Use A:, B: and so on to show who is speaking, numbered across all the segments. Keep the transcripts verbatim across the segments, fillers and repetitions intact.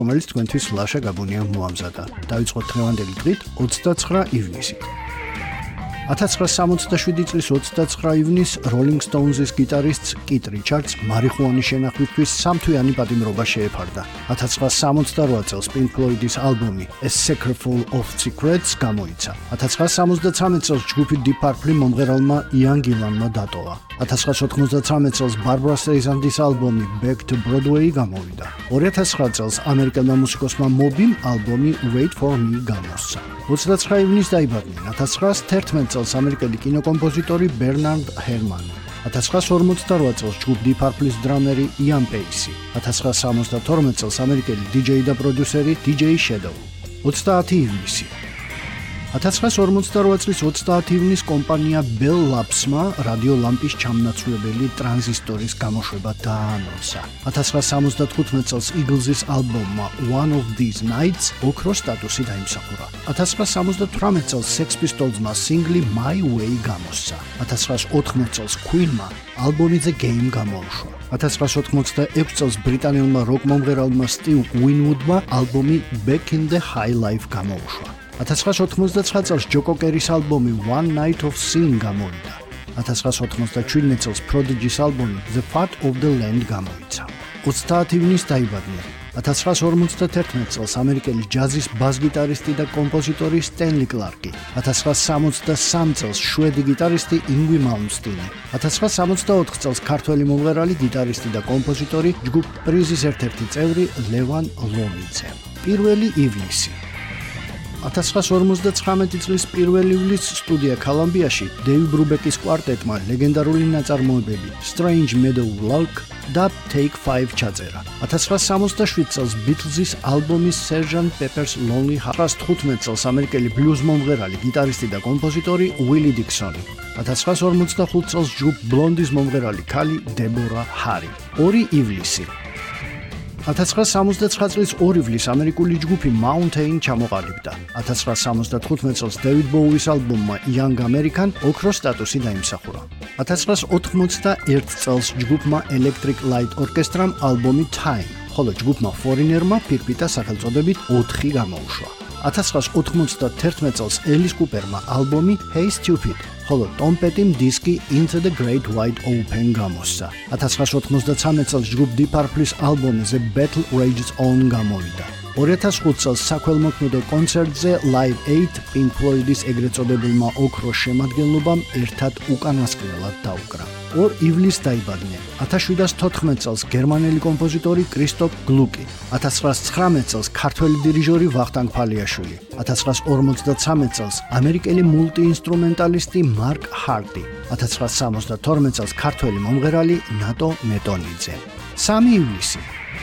A: რომელიც თქვენთვის ლაშა გაბუნია მოამზადა. Დავიწყოთ დღევანდელი დღით ოცდაცხრა ივნისით. ათას ცხრაასი სამოცდაშვიდი წლის ოცდაცხრა ივნის Rolling Stones-ის გიტარისტს კით რიჩარდს მარიხუანის შენახვისთვის სამთვიანი პატიმრობა შეეფარდა. ათას ცხრაასი სამოცდარვა წელს Pink Floyd-ის ალბომი A Sack Full of Secrets გამოიცა. ათას ცხრაასი სამოცდათვრამეტ წელს ჯგუფი Deep Purple მომღერალმა Ian Gillan-მა დატოვა. ათას ცხრაასი ოთხმოცდათვრამეტ წელს Barbra Streisand-ის ალბომი Back to Broadway გამოვიდა. ორი ათას ცხრა წელს ამერიკელმა მუსიკოსმა Mobim ალბომი Wait for Me გამოსცა. ოცდაცხრა ივნის დაიბადნენ ათას ცხრაასი თერთმეტ წელს ამერიკელი კინოკომპოზიტორი Bernard Herrmann. ათას ცხრაასი ორმოცდარვა წელს ჯგუფ Deep Purple-ის დრამერი Ian Paice. ათას ცხრაასი სამოცდათორმეტ წელს ამერიკელი დიჯეი და პროდიუსერი დი ჯეი Shadow. ოცდაათი ივნისი. ათას ცხრაასი ორმოცდარვა წლის ოცდაათი ივნის კომპანია Bell Labs-მა რადიო ლამპის ჩამნაცვლებელი ტრანზისტორის გამოშვება დაანონსა. ათას ცხრაასი სამოცდათხუთმეტ წელს Eagles-ის ალბომმა One of These Nights ოქროს სტატუსი დაიმსახურა. ათას ცხრაასი სამოცდათვრამეტ წელს Sex Pistols-მა სინგლი My Way გამოსცა. ათას ცხრაასი ოთხმოცდ წელს Queen-მა ალბომი The Game გამოუშვა. ათას ცხრაასი ოთხმოცდაექვსი წელს ბრიტანელმა როკ მომღერალმა Steve Winwood-მა ალბომი Back in the High Life გამოუშვა. ათას ცხრაასი ოცდაცხრა წელს ჯოკო კერის ალბომი One Night of Sin გამოვიდა. ათას ცხრაასი ოცდაშვიდმეტ წელს Prodigy-ის ალბომი The Fat of the Land გამოიცა. ოცდაათი ივნის დაიბადნენ ათას ცხრაასი ორმოცდათერთმეტ წელს ამერიკელი ჯაზის ბას-გიტარისტი და კომპოზიტორი Stanley Clarke. ათას ცხრაასი სამოცდასამი წელს შვედი გიტარისტი Yngwie Malmsteen. ათას ცხრაასი სამოცდაოთხ წელს ქართველი მომღერალი, გიტარისტი და კომპოზიტორი ჯგუფ პრიზის ერთ-ერთი წევრი ლევან ლომიძე. პირველი ივნისი. ათას ცხრაასი ორმოცდაცხრამეტი წლის პირველი ივლისს სტუდია Columbia-ში დეივ ბრუბეკის კვარტეტმა ლეგენდარული ნაწარმოებები Strange Meadow Lark და Take Five ჩაწერა. ათას ცხრაასი სამოცდაშვიდ წელს Beatles-ის ალბომის Sergeant Pepper's Lonely Hearts თხუთმეტ წელს ამერიკელი ბლუზ მომღერალი, გიტარისტი და კომპოზიტორი Willie Dixon. ათას ცხრაასი ორმოცდახუთ წელს ჯგუფ Blonde-ის მომღერალი ქალი Deborah Harry. ორი ივლისი. ათას ცხრაასი სამოცდაცხრა წლის ორი ივლისს ამერიკული ჯგუფი Mountain ჩამოყალიბდა. ათას ცხრაასი სამოცდათხუთმეტ წელს David Bowie-ის ალბომმა Young American ოქროს სტატუსი დაიმსახურა. ათას ცხრაასი ოთხმოცდაერთ წელს ჯგუფმა Electric Light Orchestra-მ ალბომი Time, ხოლო ჯგუფმა Foreigner-მა ფირფიტა სახელწოდებით ოთხი გამოუშვა. ათას ცხრაასი ოთხმოცდათერთმეტ წელს Alice Cooper-მა ალბომი Hey Stupid, ხოლო Tom Petty-მ დისკი Into the Great Wide Open გამოსცა. ათას ცხრაასი ოთხმოცდაცამეტ წელს ჯგუფ Deep Purple-ის ალბომი The Battle Rages On გამოვიდა. ორი ათას ხუთ წელს საქველმოქმედო კონცერტზე Live Aid Pink Floyd-ის ეგრეთ წოდებულმა ოქროს შემადგენლობამ ერთად უკანასკნელად დაუკრა. ორ ივლისს დაიბადნენ ათას შვიდსაოცი თოთხმეტ წელს გერმანელი კომპოზიტორი კრისტოფ გლუკი. ათას ცხრაასი ცხრამეტ წელს ქართველი დირიჟორი ვახტანგ ფალიაშვილი. ათას ცხრაასი ორმოცდაცამეტ წელს ამერიკელი მულტიინსტრუმენტალისტი მარკ ჰარტი. ათას ცხრაასი სამოცდათორმეტ წელს ქართველი მომღერალი ნატო მეტონიძე. სამი ივლისი.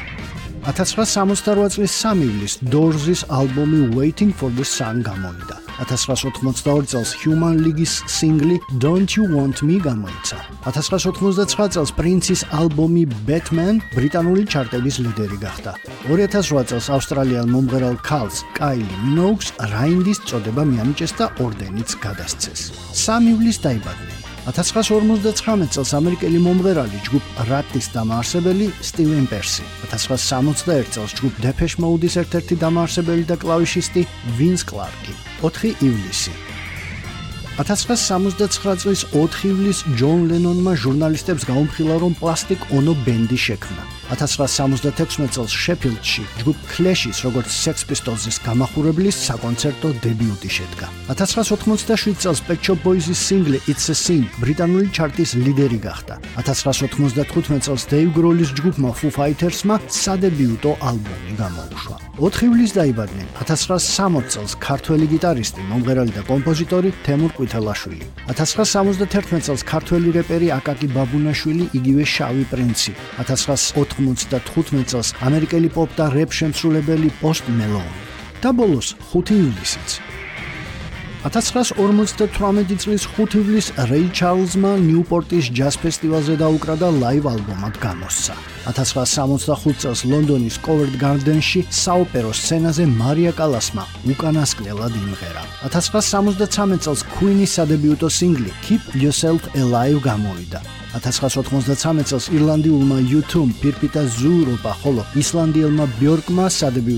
A: ათას ცხრაასი სამოცდარვა წლის სამი ივლისს Doors-ის ალბომი Waiting for the Sun გამოვიდა. ათას ცხრაასი ოთხმოცდაორი წელს Human League-ის სინგლი Don't You Want Me გამოიცა. ათას ცხრაასი ოთხმოცდაცხრა წელს Prince-ის ალბომი Batman ბრიტანული ჩარტების ლიდერი გახდა. ორი ათას რვა წელს ავსტრალიელ მომღერალ ქალს Kylie Minogue-ს რაინდის წოდება მიანიჭეს და ორდენიც გადასცეს. სამი ივლისს დაიბადნენ ათას ცხრაასი ორმოცდაცხრამეტ წელს ამერიკელი მომღერალი ჯგუფ Rat-ის დამაარსებელი Steven Percy. ათას ცხრაასი სამოცდაერთ წელს ჯგუფ Depeche Mode-ის ერთ-ერთი დამაარსებელი და კლავიშისტი Vince Clarke. ოთხი ივლისი. ათას ცხრაასი სამოცდაცხრა წლის ოთხი ივლისს ჯონ ლენონმა ჟურნალისტებს გაუმხილა, რომ Plastic Ono ბენდი შექმნა. ათას ცხრაასი სამოცდათექვსმეტ წელს შეფილდში ჯგუფ Clash-ის როგორც Sex Pistols-ის გამახურებლის საკონცერტო დებიუტი შედგა. ათას ცხრაასი ოთხმოცდაშვიდ წელს Pet Shop Boys-ის სინგლი It's a Sin ბრიტანული ჩარტის ლიდერი გახდა. ათას ცხრაასი ოთხმოცდათხუთმეტ წელს Dave Grohl-ის ჯგუფმა Foo Fighters-მა სადებიუტო ალბომი გამოუშვა. ოთხი ივლისს დაიბადნენ ათას ცხრაასი სამოცდ წელს ქართველი გიტარისტი, მომღერალი და კომპოზიტორი თემურ ყვითელაშვილი. ათას ცხრაასი სამოცდათერთმეტ წელს ქართველი რეპერი აკაკი ბაბუნაშვილი, იგივე შავი პრინცი. ათას ცხრაასი ოთხმოცდათხუთმეტ წელს ამერიკელი პოპ და რეპ შემსრულებელი Post Malone. და ბოლოს ხუთი ივლისიც. ათას ცხრაასი ორმოცდათვრამეტი წლის ხუთი ივლისს Ray Charles-მა ნიუპორტის ჯაზ ფესტივალზე დაუკრა და ლაივ ალბომად გამოსცა. ათას ცხრაასი სამოცდახუთ წელს ლონდონის Covent Garden-ში საოპერო სცენაზე მარია კალასმა უკანასკნელად იმღერა. ათას ცხრაასი სამოცდაცამეტ წელს Queen-ის სადებიუტო სინგლი Keep Yourself Alive გამოვიდა. ათას ცხრაასი ოთხმოცდათსამეტ წელს ირლანდიულმა იუ თუმ ფირფიტა ზუურობა, ხოლო ისლანდიელმა ბjörkმა სადებიუტო